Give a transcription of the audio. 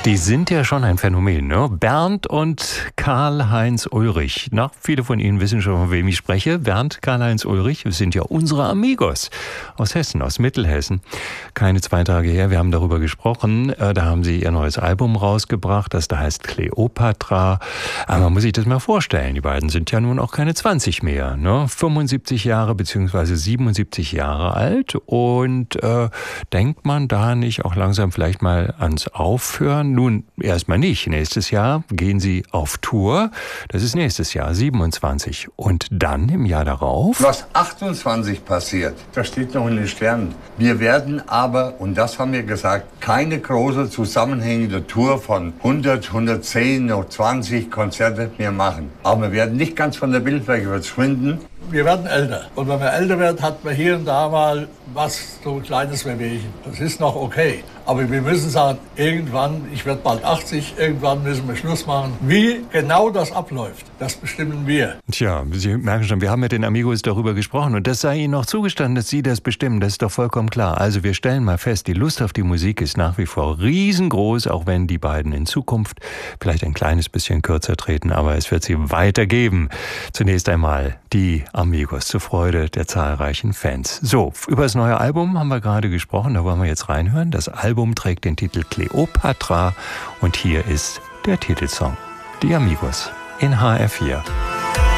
Die sind ja schon ein Phänomen, ne? Bernd und Karl-Heinz Ulrich. Na, viele von Ihnen wissen schon, von wem ich spreche. Bernd, Karl-Heinz Ulrich sind ja unsere Amigos aus Hessen, aus Mittelhessen. Keine 2 Tage her, wir haben darüber gesprochen. Da haben sie ihr neues Album rausgebracht, das da heißt Kleopatra. Aber man muss sich das mal vorstellen, die beiden sind ja nun auch keine 20 mehr, ne? 75 Jahre bzw. 77 Jahre alt. Und denkt man da nicht auch langsam vielleicht mal ans Aufhören? Nun, erstmal nicht. Nächstes Jahr gehen sie auf Tour. Das ist nächstes Jahr, 27. Und dann im Jahr darauf? Was 28 passiert, das steht noch in den Sternen. Wir werden aber, und das haben wir gesagt, keine große zusammenhängende Tour von 100, 110, noch 20 Konzerte mehr machen. Aber wir werden nicht ganz von der Bildfläche verschwinden. Wir werden älter. Und wenn man älter wird, hat man hier und da mal was, so ein kleines Wehwehchen. Das ist noch okay. Aber wir müssen sagen, irgendwann, ich werde bald 80, irgendwann müssen wir Schluss machen. Wie genau das abläuft, das bestimmen wir. Tja, Sie merken schon, wir haben mit den Amigos darüber gesprochen und das sei Ihnen noch zugestanden, dass Sie das bestimmen. Das ist doch vollkommen klar. Also wir stellen mal fest, die Lust auf die Musik ist nach wie vor riesengroß, auch wenn die beiden in Zukunft vielleicht ein kleines bisschen kürzer treten, aber es wird sie weitergeben. Zunächst einmal die Amigos zur Freude der zahlreichen Fans. So, über das neue Album haben wir gerade gesprochen, da wollen wir jetzt reinhören. Das Album trägt den Titel Kleopatra und hier ist der Titelsong. Die Amigos in HR4.